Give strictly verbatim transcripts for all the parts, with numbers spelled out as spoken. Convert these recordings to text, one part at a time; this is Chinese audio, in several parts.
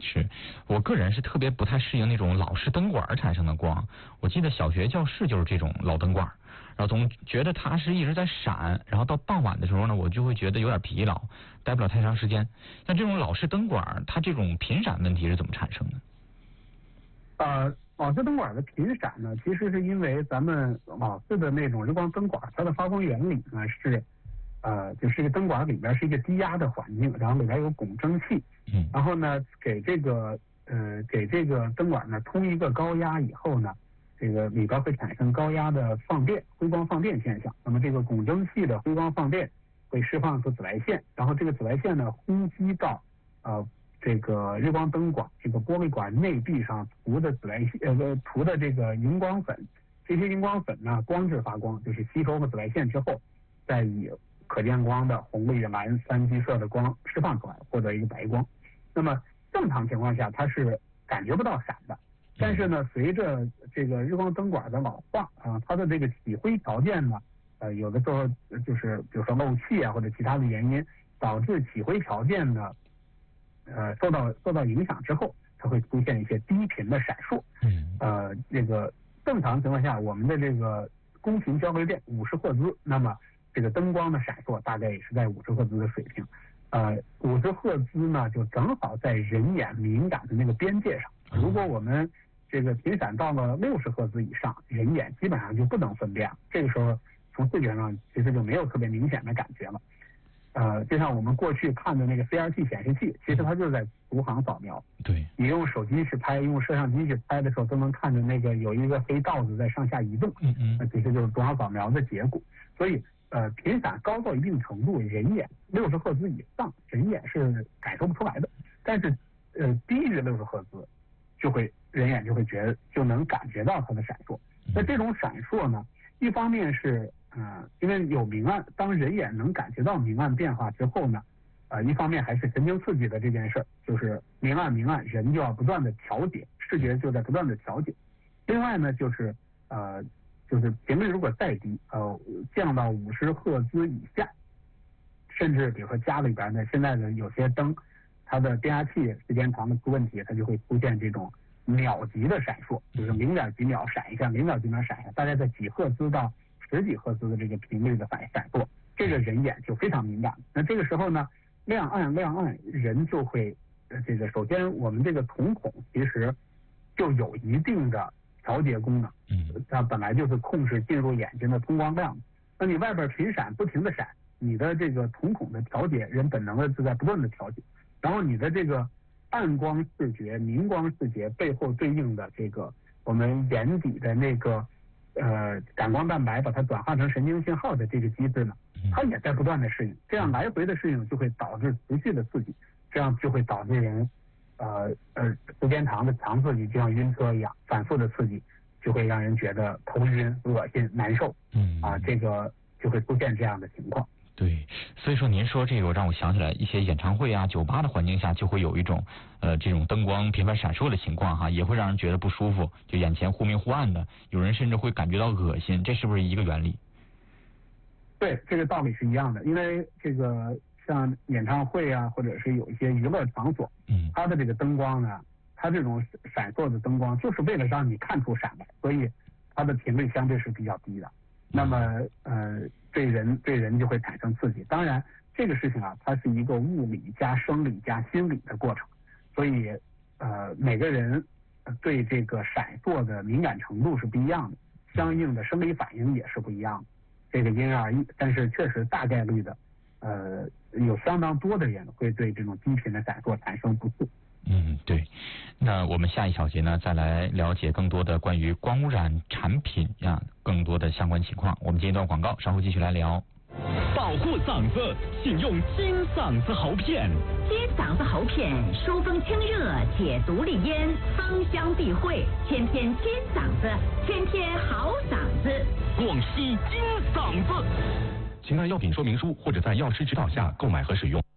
是，我个人是特别不太适应那种老式灯管产生的光。我记得小学教室就是这种老灯管，然后总觉得它是一直在闪，然后到傍晚的时候呢，我就会觉得有点疲劳，待不了太长时间。像这种老式灯管，它这种频闪问题是怎么产生的？ 呃，老式灯管的频闪呢，其实是因为咱们老式的那种日光灯管，它的发光原理呢是。呃，就是一个灯管里边是一个低压的环境，然后里边有汞蒸气， 嗯， 然后呢，给这个呃给这个灯管呢通一个高压以后呢，这个里边会产生高压的放电，辉光放电现象。那么这个汞蒸气的辉光放电会释放出紫外线，然后这个紫外线呢轰击到呃这个日光灯管这个玻璃管内壁上涂的紫外线呃涂的这个荧光粉，这些荧光粉呢光致发光，就是吸收了紫外线之后，再以可见光的红绿蓝三基色的光释放出来，获得一个白光。那么正常情况下它是感觉不到闪的，但是呢，随着这个日光灯管的老化啊，它的这个起灰条件呢，呃，有的时候就是比如说漏气啊或者其他的原因，导致起灰条件呢，呃，受到受到影响之后，它会出现一些低频的闪烁。 嗯，呃， 这个正常情况下，我们的这个公频交汇电五十赫兹，那么这个灯光的闪烁大概也是在五十赫兹的水平，呃，五十赫兹呢就正好在人眼敏感的那个边界上。如果我们这个频闪到了六十赫兹以上，人眼基本上就不能分辨了。这个时候从视觉上其实就没有特别明显的感觉了。呃，就像我们过去看的那个 C R T 显示器，其实它就是在逐行扫描。 对， 你用手机去拍，用摄像机去拍的时候，都能看着那个有一个黑道子在上下移动。 嗯嗯， 那其实就是逐行扫描的结果。所以。呃，频闪高到一定程度，人眼六十赫兹以上，人眼是感受不出来的。但是，呃，低于六十赫兹，就会人眼就会觉得就能感觉到它的闪烁。那这种闪烁呢，一方面是，呃，因为有明暗，当人眼能感觉到明暗变化之后呢，呃，一方面还是神经刺激的这件事儿，就是明暗明暗，人就要不断的调节，视觉就在不断的调节。另外呢，就是呃。就是频率如果再低，呃，降到五十赫兹以下，甚至比如说家里边呢，现在的有些灯，它的变压器时间长的出问题，它就会出现这种秒级的闪烁，就是零点几秒闪一下，零点几秒闪一下，大概在几赫兹到十几赫兹的这个频率的反闪烁，这个人眼就非常敏感。那这个时候呢，亮暗亮暗，人就会，呃，这个首先我们这个瞳孔其实就有一定的调节功能， 嗯， 它本来就是控制进入眼睛的通光量。那你外边频闪不停的闪，你的这个瞳孔的调节，人本能的是在不断的调节。然后你的这个暗光视觉、明光视觉背后对应的这个我们眼底的那个呃感光蛋白，把它转化成神经信号的这个机制呢，它也在不断的适应。这样来回的适应就会导致持续的刺激，这样就会导致人。呃呃，时间长的强刺激就像晕车一样，反复的刺激就会让人觉得头晕、恶心、难受。 嗯啊，这个就会出现这样的情况。 对，所以说您说这个让我想起来一些演唱会啊、酒吧的环境下就会有一种呃这种灯光频繁闪烁的情况哈，也会让人觉得不舒服，就眼前忽明忽暗的，有人甚至会感觉到恶心，这是不是一个原理？ 对，这个道理是一样的，因为这个。像演唱会啊，或者是有一些娱乐场所， 嗯， 它的这个灯光呢，它这种闪烁的灯光就是为了让你看出闪来，所以它的频率相对是比较低的。那么呃，对人对人就会产生刺激。当然，这个事情啊，它是一个物理加生理加心理的过程，所以呃，每个人对这个闪烁的敏感程度是不一样的，相应的生理反应也是不一样的，这个因人而异。但是确实大概率的。呃，有相当多的人会对这种低频的闪烁产生不适。 嗯，对。那我们下一小节呢，再来了解更多的关于光污染产品啊，更多的相关情况。我们接一段广告，稍后继续来聊。 保护嗓子，请用金嗓子喉片。 金嗓子喉片疏风清热，解毒利咽，芳香避秽，天天金嗓子，天天好嗓子。 广西金嗓子。 请看药品说明书或者在药师指导下购买和使用。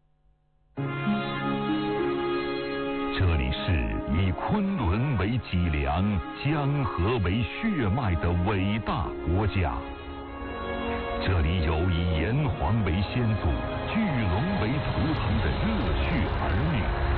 这里是以昆仑为脊梁、江河为血脉的伟大国家。这里有以炎黄为先祖、巨龙为图腾的热血儿女。